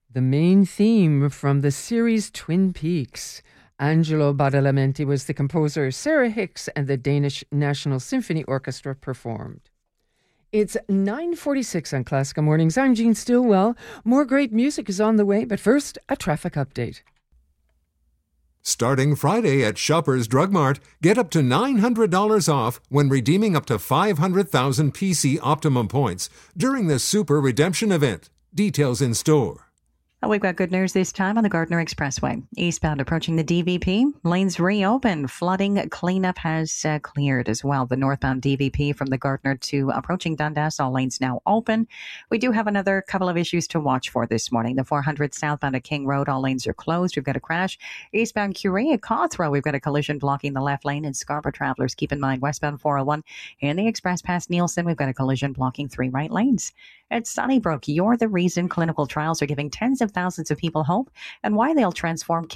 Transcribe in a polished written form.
The main theme from the series Twin Peaks. Angelo Badalamenti was the composer. Sarah Hicks and the Danish National Symphony Orchestra performed. It's 9:46 on Classical Mornings. I'm Jean Stillwell. More great music is on the way, but first, a traffic update. Starting Friday at Shoppers Drug Mart, get up to $900 off when redeeming up to 500,000 PC Optimum points during the Super Redemption event. Details in store. We've got good news this time on the Gardiner Expressway. Eastbound approaching the DVP, lanes reopened. Flooding cleanup has cleared as well. The northbound DVP from the Gardiner to approaching Dundas, all lanes now open. We do have another couple of issues to watch for this morning. The 400 southbound at King Road, all lanes are closed. We've got a crash. Eastbound Curie at Cawthra, we've got a collision blocking the left lane. And Scarborough travelers, keep in mind, westbound 401 in the express past Nielsen, we've got a collision blocking 3 right lanes. At Sunnybrook, you're the reason clinical trials are giving tens of thousands of people hope and why they'll transform